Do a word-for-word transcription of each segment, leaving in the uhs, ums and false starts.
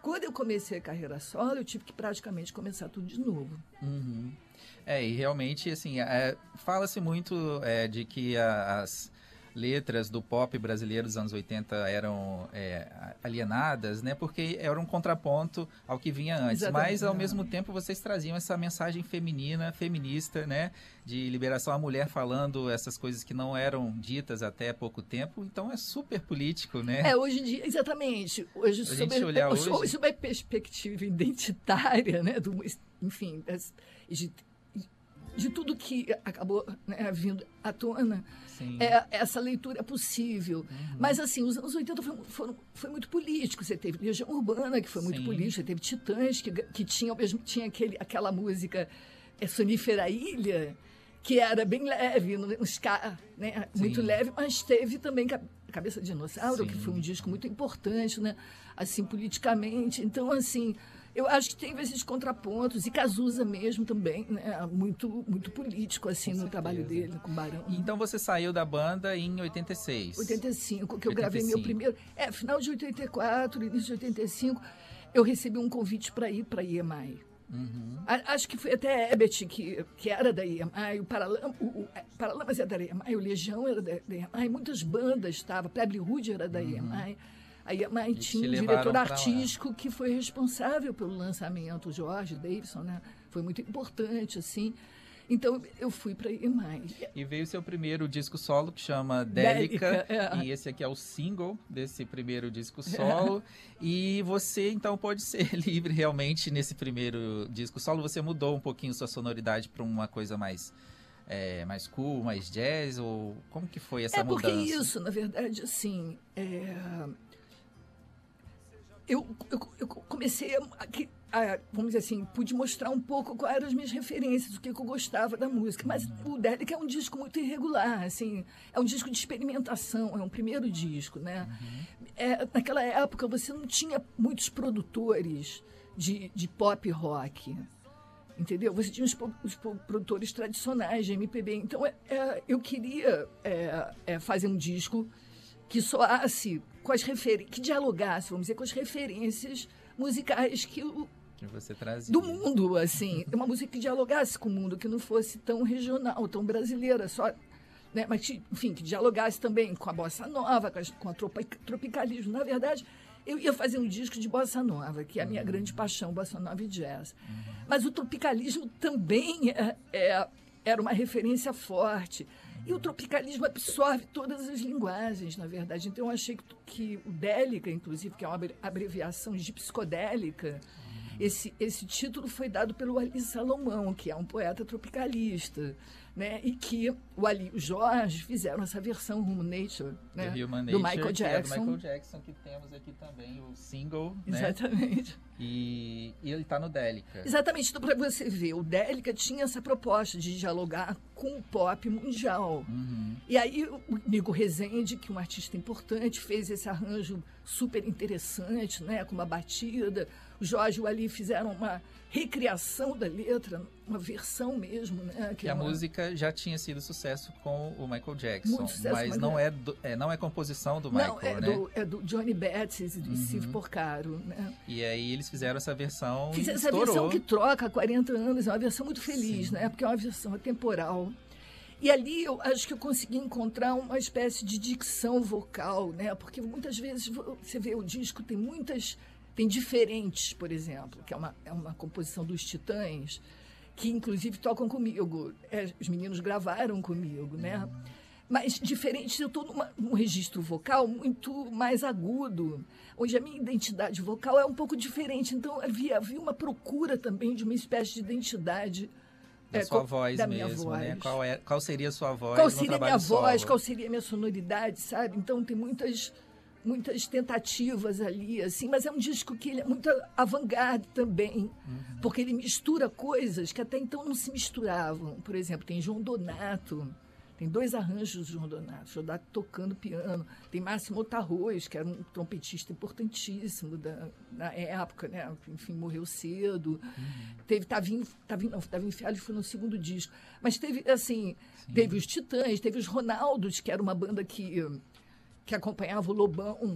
quando eu comecei a carreira solo, eu tive que praticamente começar tudo de novo. Uhum. É, e realmente, assim, é, fala-se muito é, de que a, as letras do pop brasileiro dos anos oitenta eram é, alienadas, né? Porque era um contraponto ao que vinha antes. Exatamente. Mas, ao mesmo tempo, vocês traziam essa mensagem feminina, feminista, né? De liberação à mulher, falando essas coisas que não eram ditas até há pouco tempo. Então, é super político, né? É, hoje em dia, exatamente. Hoje, a sob, gente olhar hoje... sob, sob a perspectiva identitária, né? Do, enfim, das, de, de tudo que acabou, né, vindo à tona, é, essa leitura é possível. Uhum. Mas, assim, os anos oitenta foi, foram, foi muito político. Você teve Legião Urbana, que foi muito Sim. político. Você teve Titãs, que, que tinha, mesmo, tinha aquele, aquela música é, Sonífera Ilha, que era bem leve, um ska, né, muito leve, mas teve também Cabeça de Dinossauro, Sim. que foi um disco muito importante, né, assim, politicamente. Então, assim... Eu acho que tem esses contrapontos, e Cazuza mesmo também, né? Muito, muito político, assim, com no certeza. Trabalho dele, com o Barão. Então você saiu da banda em oitenta e seis? oitenta e cinco, que eu oitenta e cinco. Gravei meu primeiro... É, final de oitenta e quatro, início de oitenta e cinco, eu recebi um convite para ir para a I E M A I. Uhum. Acho que foi até Ebert, que, que era da I E M A I, o Paralamas, o, o Paralamas era da I E M A I, o Legião era da, da I E M A I, muitas bandas estavam, Plebe Rude era da uhum. I E M A I. Aí a I E M A I tinha um diretor artístico que foi responsável pelo lançamento, o Jorge Davidson, né? Foi muito importante, assim. Então, eu fui para a I E M A I. E veio o seu primeiro disco solo, que chama Délica, é. E esse aqui é o single desse primeiro disco solo. É. E você, então, pode ser livre realmente nesse primeiro disco solo. Você mudou um pouquinho sua sonoridade para uma coisa mais... É, mais cool, mais jazz? Ou como que foi essa mudança? É porque mudança? Isso, na verdade, assim... É... Eu, eu, eu comecei a, a, vamos dizer assim, pude mostrar um pouco quais eram as minhas referências, o que eu gostava da música. Mas uhum. o Délica é um disco muito irregular, assim, é um disco de experimentação, é um primeiro disco, né? Uhum. É, naquela época você não tinha muitos produtores de, de pop rock, entendeu? Você tinha os, os produtores tradicionais de M P B. Então, é, é, eu queria é, é, fazer um disco que soasse com as referências, que dialogasse, vamos dizer, com as referências musicais que, o, que você trazia. Do mundo, assim. Uma música que dialogasse com o mundo, que não fosse tão regional, tão brasileira, só, né? Mas, enfim, que dialogasse também com a bossa nova, com a, com a tropicalismo. Na verdade, eu ia fazer um disco de bossa nova, que é a minha uhum. grande paixão, bossa nova e jazz. Uhum. Mas o tropicalismo também é, é, era uma referência forte. E o tropicalismo absorve todas as linguagens, na verdade. Então, eu achei que, que o Délica, inclusive, que é uma abreviação de psicodélica, uhum. esse, esse título foi dado pelo Ali Salomão, que é um poeta tropicalista, né? E que o Ali e o Jorge fizeram essa versão Human Nature, né? Human Nature, do Michael Jackson. Que é do Michael Jackson, que temos aqui também o single, né? Exatamente. E, e ele está no Délica. Exatamente. Então, para você ver, o Délica tinha essa proposta de dialogar com o pop mundial. Uhum. E aí o Nico Rezende, que é um artista importante, fez esse arranjo super interessante, né? Com uma batida. O Jorge e o Ali fizeram uma recriação da letra, uma versão mesmo, né? Que, que a uma... música já tinha sido sucesso com o Michael Jackson, Muito sucesso, mas não é, do, é, não é composição do Michael, não, é né? Do, é do Johnny Betts e do uhum. Steve Porcaro, né? E aí eles fizeram essa versão Fizeram e essa estourou. versão que troca há quarenta anos, é uma versão muito feliz, Sim. né? Porque é uma versão atemporal. E ali eu acho que eu consegui encontrar uma espécie de dicção vocal, né? Porque muitas vezes você vê o disco, tem muitas... Tem Diferentes, por exemplo, que é uma, é uma composição dos Titãs, que inclusive tocam comigo. É, os meninos gravaram comigo, né? Uhum. Mas Diferentes, eu estou num registro vocal muito mais agudo, onde a minha identidade vocal é um pouco diferente. Então, havia, havia uma procura também de uma espécie de identidade da é, sua voz da mesmo, minha voz. Né? Qual, é, qual seria a sua voz Qual no seria a trabalho minha voz, solo? qual seria a minha sonoridade, sabe? Então, tem muitas... muitas tentativas ali, assim, mas é um disco que ele é muito avant-garde também, uhum. porque ele mistura coisas que até então não se misturavam. Por exemplo, tem João Donato, tem dois arranjos de João Donato, João Donato tocando piano, tem Máximo Tarroz, que era um trompetista importantíssimo da, na época, né? Enfim, morreu cedo. Uhum. Teve Tavinho, Tavinho, não, Tavinho Fialho foi no segundo disco, mas teve, assim, Sim. teve os Titãs, teve os Ronaldos, que era uma banda que... que acompanhava o Lobão,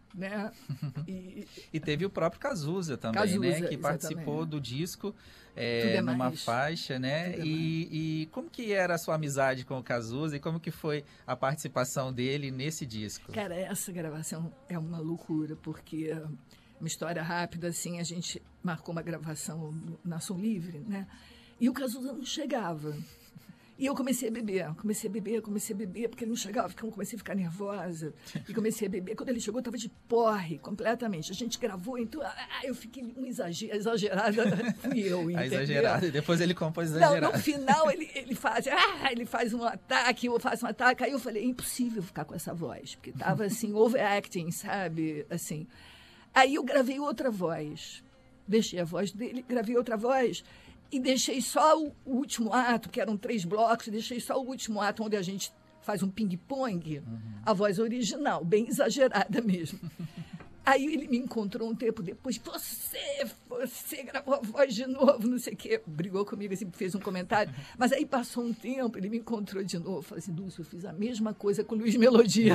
né? E, e teve o próprio Cazuza também, Cazuza, né? Que exatamente. Participou do disco é, é numa mais. faixa, né? É E, e como que era a sua amizade com o Cazuza e como que foi a participação dele nesse disco? Cara, essa gravação é uma loucura, porque uma história rápida, assim, a gente marcou uma gravação na Som Livre, né? E o Cazuza não chegava. E eu comecei a beber, comecei a beber, comecei a beber, porque ele não chegava, eu comecei a ficar nervosa. E comecei a beber. Quando ele chegou, eu estava de porre, completamente. A gente gravou, então ah, eu fiquei um exager, exagerada, fui eu, entendeu? A exagerada, e depois ele compôs exagerada. Não, no final ele, ele faz, ah, ele faz um ataque, eu faço um ataque. Aí eu falei, é impossível ficar com essa voz, porque estava assim, overacting, sabe? Assim. Aí eu gravei outra voz, deixei a voz dele, gravei outra voz. E deixei só o último ato, que eram três blocos, deixei só o último ato, onde a gente faz um ping-pong, uhum. A voz original, bem exagerada mesmo. Aí ele me encontrou um tempo depois, você, você gravou a voz de novo, não sei o quê. Brigou comigo, assim, fez um comentário. Mas aí passou um tempo, ele me encontrou de novo. Falei assim, Dulce, eu fiz a mesma coisa com o Luiz Melodia.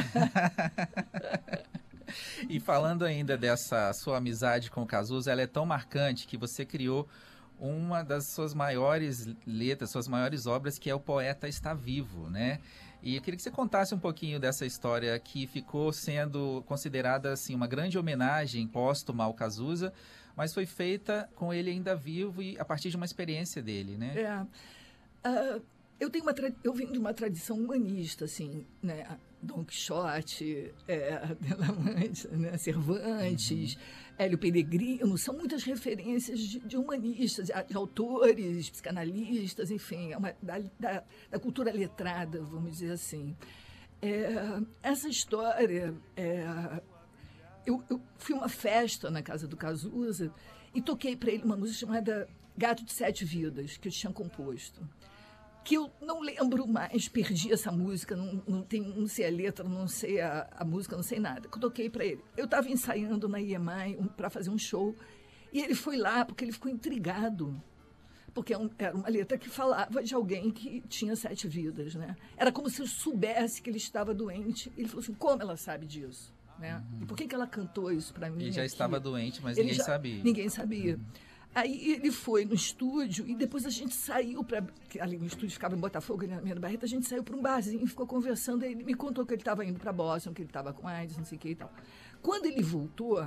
E falando ainda dessa sua amizade com o Cazuza, ela é tão marcante que você criou uma das suas maiores letras, suas maiores obras, que é O Poeta Está Vivo, né? E eu queria que você contasse um pouquinho dessa história que ficou sendo considerada assim, uma grande homenagem póstuma ao Cazuza, mas foi feita com ele ainda vivo e a partir de uma experiência dele, né? É. Uh, eu, tenho uma tra... eu vim de uma tradição humanista, assim, né? Dom Quixote, é, Delamante, né? Cervantes, uhum. Hélio Pellegrino, são muitas referências de, de humanistas, de autores, psicanalistas, enfim, é uma, da, da, da cultura letrada, vamos dizer assim. É, essa história, é, eu, eu fui a uma festa na casa do Cazuza e toquei para ele uma música chamada Gato de Sete Vidas, que eu tinha composto. Que eu não lembro mais, perdi essa música, não, não, tem, não sei a letra, não sei a, a música, não sei nada, que eu toquei para ele. Eu estava ensaiando na I E M A um, para fazer um show, e ele foi lá porque ele ficou intrigado, porque era uma letra que falava de alguém que tinha sete vidas, né? Era como se eu soubesse que ele estava doente. Ele falou assim, como ela sabe disso? Né? Uhum. E por que, que ela cantou isso para mim? Ele já aqui? Estava doente, mas ele ninguém já, sabia. Ninguém sabia. Uhum. Aí ele foi no estúdio e depois a gente saiu para... Ali no estúdio ficava em Botafogo, ali na minha Barreto, a gente saiu para um barzinho, ficou conversando, aí ele me contou que ele estava indo para Boston, que ele estava com AIDS, não sei o que e tal. Quando ele voltou,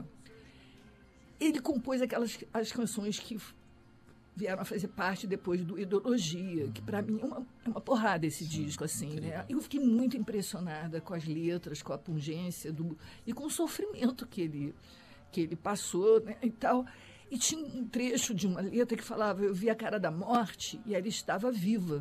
ele compôs aquelas as canções que vieram a fazer parte depois do Ideologia, uhum. que para mim é uma, é uma porrada esse Sim, disco, assim, incrível. Né? Eu fiquei muito impressionada com as letras, com a pungência do, e com o sofrimento que ele, que ele passou, né, e tal. E tinha um trecho de uma letra que falava, eu vi a cara da morte e ela estava viva.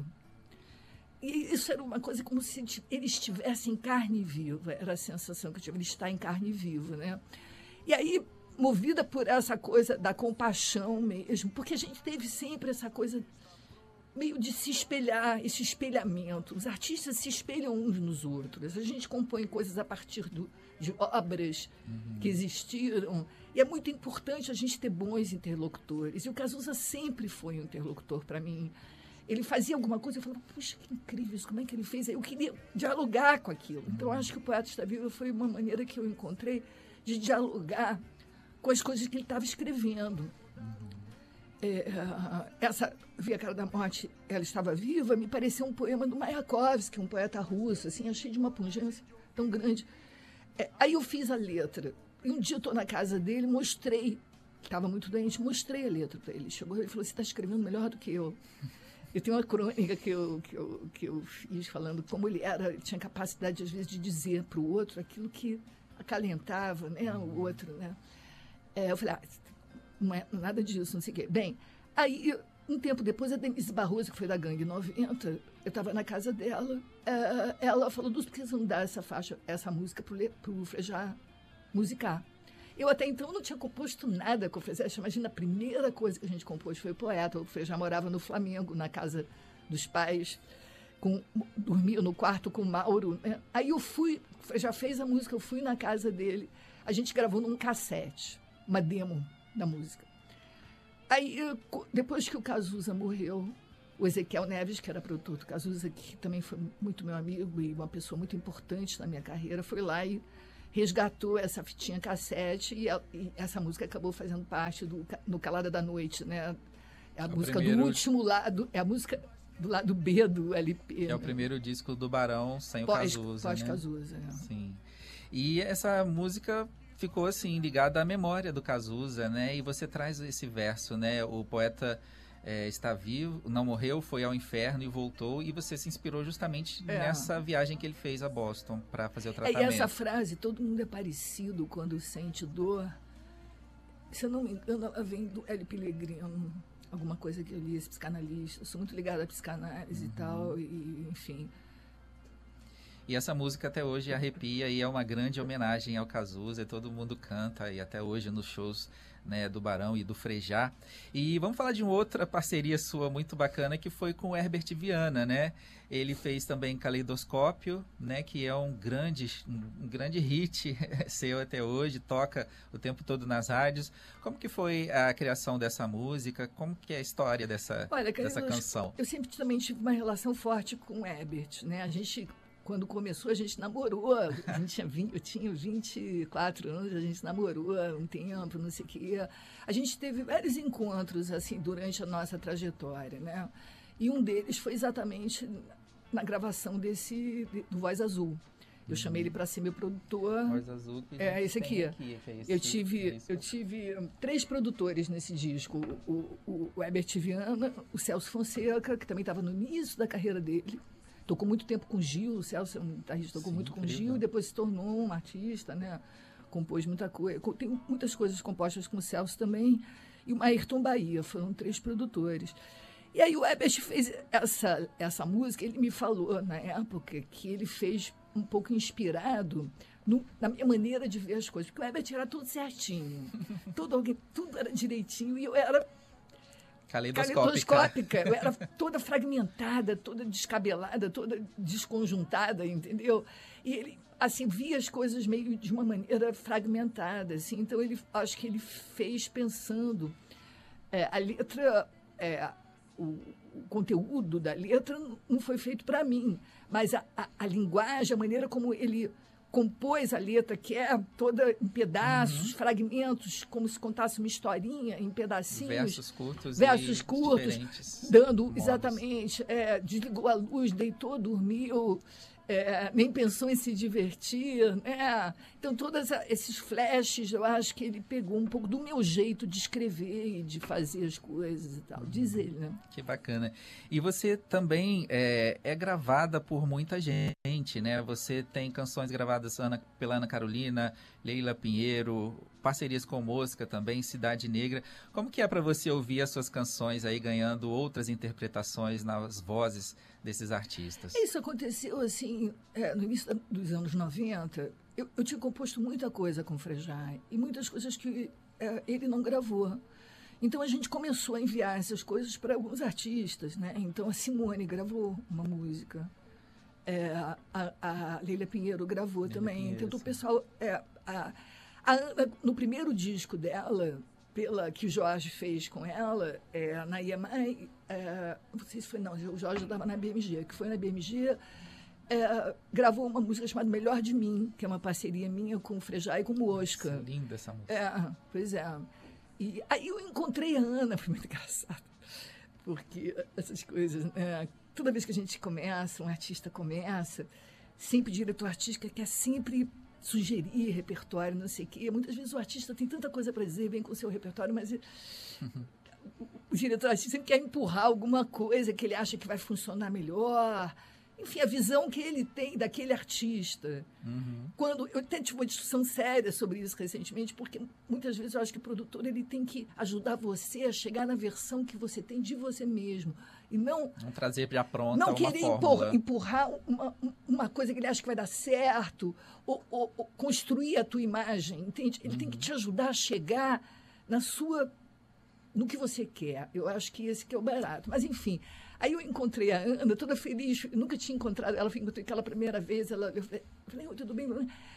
E isso era uma coisa como se ele estivesse em carne viva, era a sensação que eu tive, ele está em carne viva, né? E aí, movida por essa coisa da compaixão mesmo, porque a gente teve sempre essa coisa meio de se espelhar, esse espelhamento. Os artistas se espelham uns nos outros. A gente compõe coisas a partir do, de obras uhum. que existiram. E é muito importante a gente ter bons interlocutores. E o Cazuza sempre foi um interlocutor para mim. Ele fazia alguma coisa e eu falava, puxa, que incrível isso, como é que ele fez? Eu queria dialogar com aquilo. Então, acho que o Poeta Está Vivo foi uma maneira que eu encontrei de dialogar com as coisas que ele estava escrevendo. É, essa Via Cara da Morte, ela estava viva, me pareceu um poema do Mayakovsky, um poeta russo, assim, achei de uma pungência tão grande. É, aí eu fiz a letra. E um dia eu estou na casa dele, mostrei, estava muito doente, mostrei a letra para ele. Chegou e falou, você está escrevendo melhor do que eu. Eu tenho uma crônica que eu, que eu, que eu fiz falando como ele era, ele tinha capacidade, às vezes, de dizer para o outro aquilo que acalentava, né, o outro, né. É, eu falei, ah, não é nada disso, não sei o quê. Bem, aí, um tempo depois, a Denise Barroso, que foi da Gangue noventa, eu estava na casa dela, é, ela falou, Dulce, por que você não dá essa faixa, essa música para o Frejá musicar? Eu até então não tinha composto nada com o Frejá. Imagina, a primeira coisa que a gente compôs foi o Poeta. O Frejá morava no Flamengo, na casa dos pais, com, dormia no quarto com o Mauro, né? Aí eu fui, o Frejá fez a música, eu fui na casa dele, a gente gravou num cassete, uma demo da música. Aí, depois que o Cazuza morreu, o Ezequiel Neves, que era produtor do Cazuza, que também foi muito meu amigo e uma pessoa muito importante na minha carreira, foi lá e resgatou essa fitinha cassete e, a, e essa música acabou fazendo parte do no Calada da Noite, né? É a é música primeiro... do último lado, é a música do lado B do L P. É, né? O primeiro disco do Barão sem pós, o Cazuza, pós né? Cazuza, é. Sim. E essa música ficou assim ligada à memória do Cazuza, né? E você traz esse verso, né? O poeta é, está vivo, não morreu, foi ao inferno e voltou. E você se inspirou justamente é. nessa viagem que ele fez a Boston para fazer o tratamento. É, e essa frase, todo mundo é parecido quando sente dor. Se eu não me engano, ela vem do Hélio Pellegrino, alguma coisa que eu li, esse psicanalista. Eu sou muito ligada à psicanálise uhum. e tal, e enfim. E essa música até hoje arrepia e é uma grande homenagem ao Cazuza, todo mundo canta e até hoje nos shows, né, do Barão e do Frejá. E vamos falar de uma outra parceria sua muito bacana que foi com o Herbert Viana, né? Ele fez também Caleidoscópio, né, que é um grande, um grande hit seu até hoje, toca o tempo todo nas rádios. Como que foi a criação dessa música? Como que é a história dessa, Olha, dessa canção? Eu sempre também tive uma relação forte com o Herbert, né? A gente... Quando começou, a gente namorou, a gente tinha vinte, eu tinha vinte e quatro anos, a gente namorou um tempo, não sei o quê. A gente teve vários encontros, assim, durante a nossa trajetória, né? E um deles foi exatamente na gravação desse, do Voz Azul. Eu uhum. chamei ele para ser meu produtor. Voz Azul, que é esse aqui. aqui esse, eu tive, eu tive três produtores nesse disco: o, o, o Herbert Viana, o Celso Fonseca, que também estava no início da carreira dele. Tocou muito tempo com o Gil, o Celso é um guitarrista, tocou Sim, muito com o Gil, e depois se tornou um artista, né? Compôs muita coisa. Tem muitas coisas compostas com o Celso também. E o Ayrton Bahia, foram três produtores. E aí o Herbert fez essa, essa música, ele me falou na época que ele fez um pouco inspirado no, na minha maneira de ver as coisas. Porque o Herbert era tudo certinho, tudo, alguém, tudo era direitinho, e eu era... Caleidoscópica. Caleidoscópica. Eu era toda fragmentada, toda descabelada, toda desconjuntada, entendeu? E ele, assim, via as coisas meio de uma maneira fragmentada, assim. Então, ele, acho que ele fez pensando... É, a letra... É, o, o conteúdo da letra não foi feito para mim, mas a, a, a linguagem, a maneira como ele... compôs a letra, que é toda em pedaços, uhum. fragmentos, como se contasse uma historinha em pedacinhos. Versos curtos versos e curtos, dando, modos. exatamente, é, desligou a luz, deitou, dormiu, é, nem pensou em se divertir, né? Então, todos esses flashes, eu acho que ele pegou um pouco do meu jeito de escrever e de fazer as coisas e tal, diz ele, né? Que bacana. E você também é, é gravada por muita gente, né? Você tem canções gravadas Ana, pela Ana Carolina, Leila Pinheiro, parcerias com Mosca também, Cidade Negra. Como que é para você ouvir as suas canções aí ganhando outras interpretações nas vozes desses artistas? Isso aconteceu, assim, é, no início dos anos noventa. Eu, eu tinha composto muita coisa com o Frejá e muitas coisas que é, ele não gravou. Então, a gente começou a enviar essas coisas para alguns artistas, né? Então, a Simone gravou uma música. É, a, a Leila Pinheiro gravou Leila também. Pinheiro, então, o pessoal... É, a, a Ana, no primeiro disco dela, pela, que o Jorge fez com ela, é, na I M I, é, não sei se foi, não, o Jorge estava na B M G, que foi na B M G, é, gravou uma música chamada Melhor de Mim, que é uma parceria minha com o Frejá e com o Mosca. Nossa, linda essa música. É, pois é. E aí eu encontrei a Ana, foi muito engraçado, porque essas coisas, né? Toda vez que a gente começa, um artista começa, sempre o diretor artístico quer sempre sugerir repertório, não sei o quê. Muitas vezes o artista tem tanta coisa para dizer, vem com o seu repertório, mas uhum. o, o diretor artístico sempre quer empurrar alguma coisa que ele acha que vai funcionar melhor. Enfim, a visão que ele tem daquele artista. Uhum. Quando eu até tive uma discussão séria sobre isso recentemente, porque muitas vezes eu acho que o produtor ele tem que ajudar você a chegar na versão que você tem de você mesmo. E não, não trazer já pronta não uma querer fórmula. empurrar uma, uma coisa que ele acha que vai dar certo, ou, ou, ou construir a tua imagem, entende? Ele uhum. tem que te ajudar a chegar na sua, no que você quer. Eu acho que esse que é o barato. Mas, enfim, aí eu encontrei a Ana, toda feliz, eu nunca tinha encontrado ela, encontrei aquela primeira vez, ela, eu falei, tudo bem?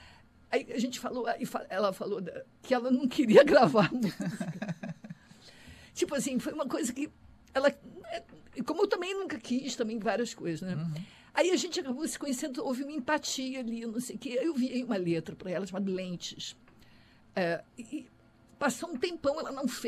Aí a gente falou, aí ela falou que ela não queria gravar música. Tipo assim, foi uma coisa que ela... Como eu também nunca quis, também várias coisas, né? Uhum. Aí a gente acabou se conhecendo, houve uma empatia ali, não sei o quê. Eu vi uma letra para ela chamada Lentes. É, e passou um tempão, ela não fez.